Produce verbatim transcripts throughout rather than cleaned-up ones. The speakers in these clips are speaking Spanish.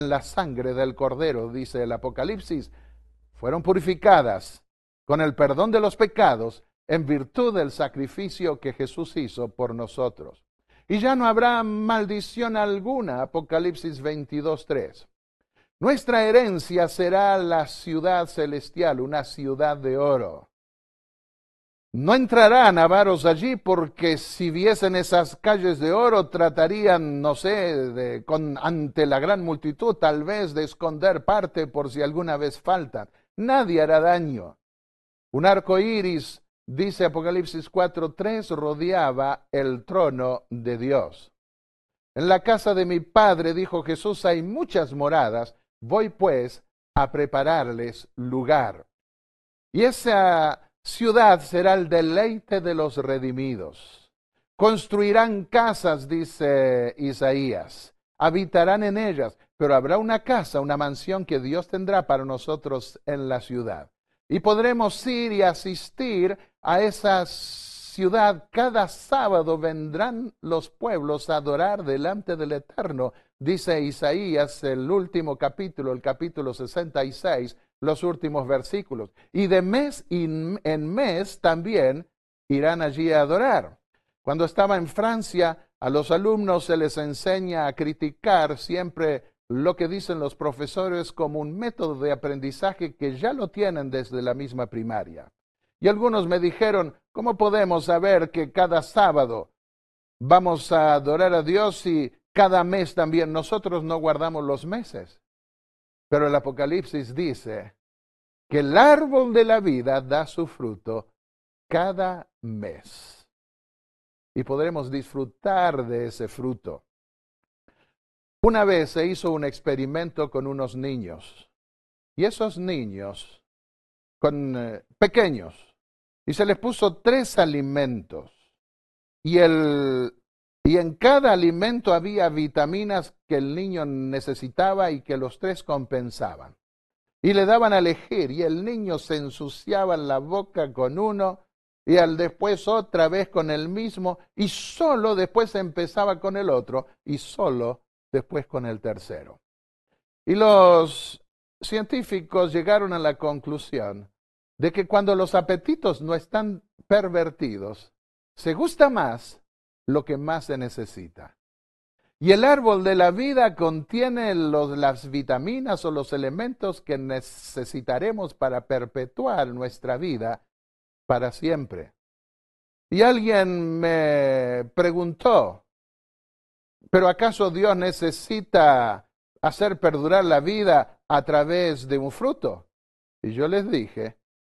la sangre del Cordero, dice el Apocalipsis, fueron purificadas con el perdón de los pecados en virtud del sacrificio que Jesús hizo por nosotros. Y ya no habrá maldición alguna, Apocalipsis veintidós, tres. Nuestra herencia será la ciudad celestial, una ciudad de oro. No entrarán avaros allí porque si viesen esas calles de oro tratarían, no sé, de, con, ante la gran multitud tal vez de esconder parte por si alguna vez faltan. Nadie hará daño. Un arco iris, dice Apocalipsis cuatro, tres, rodeaba el trono de Dios. En la casa de mi Padre, dijo Jesús, hay muchas moradas, voy pues a prepararles lugar. Y esa ciudad será el deleite de los redimidos. Construirán casas, dice Isaías, habitarán en ellas, pero habrá una casa, una mansión que Dios tendrá para nosotros en la ciudad. Y podremos ir y asistir a esa ciudad. Cada sábado vendrán los pueblos a adorar delante del Eterno, dice Isaías, el último capítulo, el capítulo sesenta y seis, los últimos versículos. Y de mes en mes también irán allí a adorar. Cuando estaba en Francia, a los alumnos se les enseña a criticar siempre lo que dicen los profesores como un método de aprendizaje que ya lo tienen desde la misma primaria. Y algunos me dijeron, ¿cómo podemos saber que cada sábado vamos a adorar a Dios y cada mes también? Nosotros no guardamos los meses. Pero el Apocalipsis dice que el árbol de la vida da su fruto cada mes. Y podremos disfrutar de ese fruto. Una vez se hizo un experimento con unos niños. Y esos niños, con eh, pequeños, y se les puso tres alimentos. Y, el, y en cada alimento había vitaminas que el niño necesitaba y que los tres compensaban. Y le daban a elegir, y el niño se ensuciaba la boca con uno, y al después otra vez con el mismo, y solo después empezaba con el otro, y solo después con el tercero. Y los científicos llegaron a la conclusión de que cuando los apetitos no están pervertidos, se gusta más lo que más se necesita. Y el árbol de la vida contiene los, las vitaminas o los elementos que necesitaremos para perpetuar nuestra vida para siempre. Y alguien me preguntó, ¿pero acaso Dios necesita hacer perdurar la vida a través de un fruto? Y yo les dije,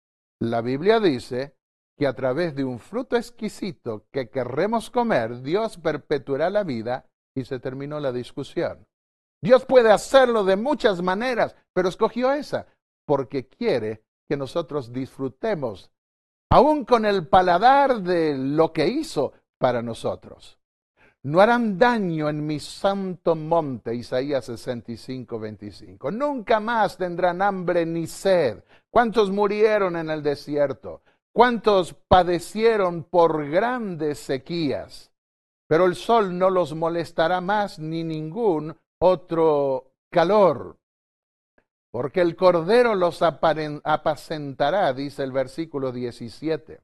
la Biblia dice que a través de un fruto exquisito que querremos comer, Dios perpetuará la vida. Y se terminó la discusión. Dios puede hacerlo de muchas maneras, pero escogió esa porque quiere que nosotros disfrutemos, aún con el paladar de lo que hizo para nosotros. No harán daño en mi santo monte, Isaías sesenta y cinco, veinticinco. Nunca más tendrán hambre ni sed. ¿Cuántos murieron en el desierto? ¿Cuántos padecieron por grandes sequías? Pero el sol no los molestará más ni ningún otro calor, porque el Cordero los apacentará, dice el versículo diecisiete.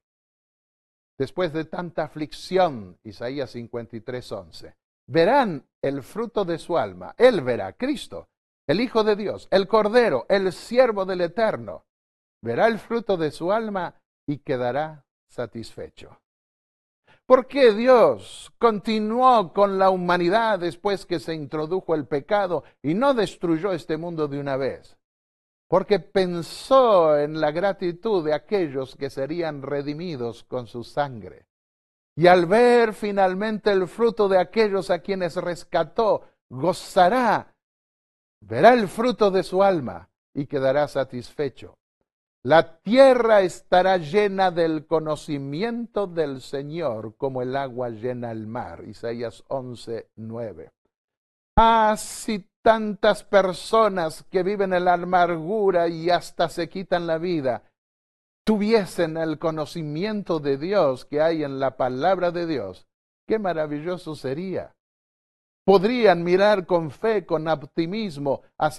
Después de tanta aflicción, Isaías cincuenta y tres, once, verán el fruto de su alma. Él verá, Cristo, el Hijo de Dios, el Cordero, el siervo del Eterno. Verá el fruto de su alma y quedará satisfecho. ¿Por qué Dios continuó con la humanidad después que se introdujo el pecado y no destruyó este mundo de una vez? Porque pensó en la gratitud de aquellos que serían redimidos con su sangre. Y al ver finalmente el fruto de aquellos a quienes rescató, gozará, verá el fruto de su alma y quedará satisfecho. La tierra estará llena del conocimiento del Señor como el agua llena el mar. Isaías once, nueve. Ah, si tantas personas que viven en la amargura y hasta se quitan la vida tuviesen el conocimiento de Dios que hay en la palabra de Dios, qué maravilloso sería. podrían mirar con fe, con optimismo hacia